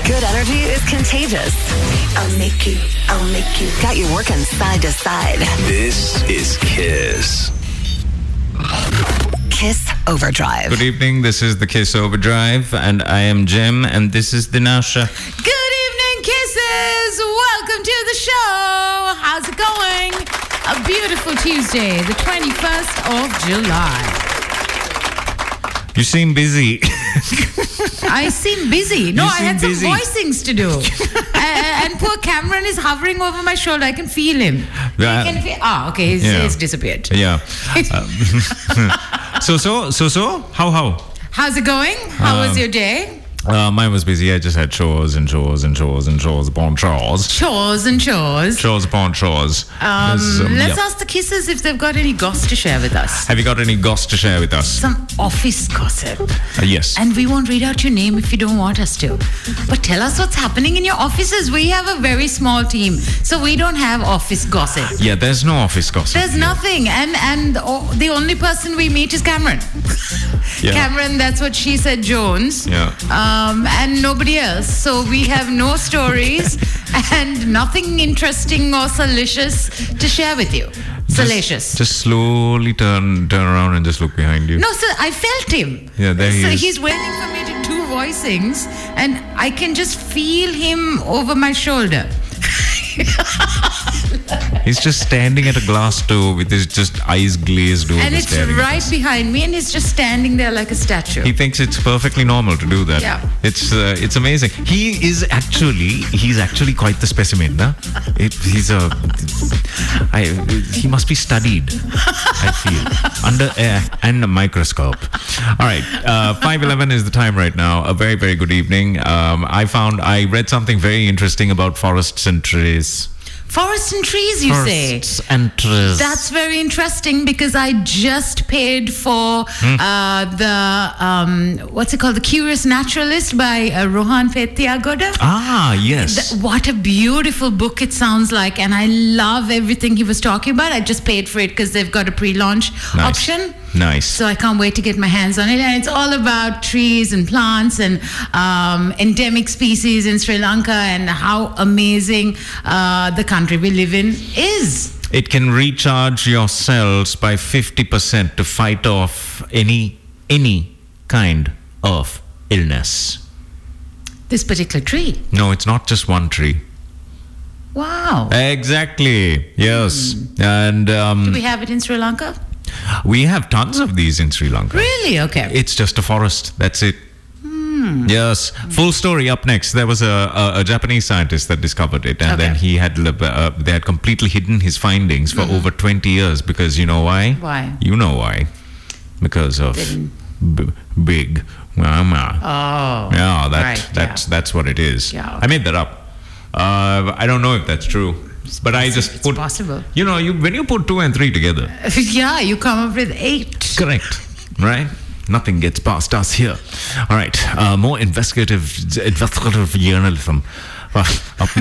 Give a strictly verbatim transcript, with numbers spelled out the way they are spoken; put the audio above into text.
Good energy is contagious. I'll make you, I'll make you. Got you working side to side. This is Kiss. Kiss Overdrive. Good evening, this is the Kiss Overdrive, and I am Jim, and this is Dinasha. Good evening, Kisses! Welcome to the show! How's it going? A beautiful Tuesday, the twenty-first of July. You seem busy. I seem busy. No, You I seem had some busy. voicings to do. uh, and poor Cameron is hovering over my shoulder. I can feel him. Yeah. You can feel, ah, okay, he's, Yeah. he's disappeared. Yeah. Um, so, so, so, so, how, how? How's it going? How was Um, your day? Uh, mine was busy. I just had chores and chores and chores and chores upon chores. Chores and chores. Chores upon chores. Um, There's, um, let's yeah. ask the Kisses if they've got any goss to share with us. Have you got any goss to share with us? Some office gossip. Uh, yes. And we won't read out your name if you don't want us to. But tell us what's happening in your offices. We have a very small team, so we don't have office gossip. Yeah, there's no office gossip. There's nothing. And and oh, the only person we meet is Cameron. Yeah. Cameron, that's what she said, Jones. Yeah. Um, and nobody else. So we have no stories and nothing interesting or salacious to share with you. Salacious. Just, just slowly turn turn around and just look behind you. No, sir, I felt him. Yeah, there he so is. he's waiting for me to do voicings, and I can just feel him over my shoulder. He's just standing at a glass door with his just eyes glazed over. And it's staring at right us. behind me, and he's just standing there like a statue. He thinks it's perfectly normal to do that. Yeah. It's uh, it's amazing. He is actually he's actually quite the specimen. Huh? It, he's a I, he must be studied. I feel under air and a microscope. All right, uh, five eleven is the time right now. A very very good evening. Um, I found I read something very interesting about forests and trees. Forests and trees, you say? Forests and trees. That's very interesting because I just paid for Hmm. uh, the, um, what's it called? The Curious Naturalist by uh, Rohan Pettiagoda. Ah yes. Th- What a beautiful book it sounds like. And I love everything he was talking about. I just paid for it because they've got a pre-launch Nice. option. Nice. So I can't wait to get my hands on it. And it's all about trees and plants and um, endemic species in Sri Lanka and how amazing uh, the country we live in is. It can recharge your cells by fifty percent to fight off any any kind of illness. This particular tree. No, it's not just one tree. Wow. Exactly. Yes. And Do um, we have it in Sri Lanka? we have tons of these in Sri Lanka. Really? Okay. It's just a forest. That's it. Hmm. Yes. Full story up next. There was a, a, a Japanese scientist that discovered it, and then Okay. he had uh, they had completely hidden his findings for over twenty years because you know why? Why? You know why? Because of Didn't- b- big mama. Oh. Yeah, that right, that's yeah. that's what it is. Yeah. I made that up. Uh, I don't know if that's true, but I just It's put. possible. You know, you when you put two and three together, Yeah, you come up with eight. correct, right? Nothing gets past us here. All right, uh, more investigative investigative journalism. Uh, up